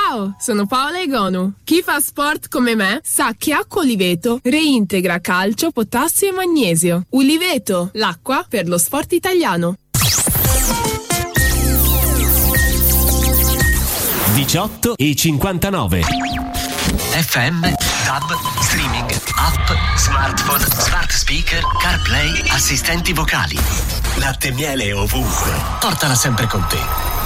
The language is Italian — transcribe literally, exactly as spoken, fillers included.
Ciao, sono Paola Egonu. Chi fa sport come me sa che acqua Uliveto reintegra calcio, potassio e magnesio. Uliveto, l'acqua per lo sport italiano. diciotto e cinquantanove. F M, tab, streaming, app, smartphone, smart speaker, CarPlay, assistenti vocali. Latte e miele ovunque. Portala sempre con te.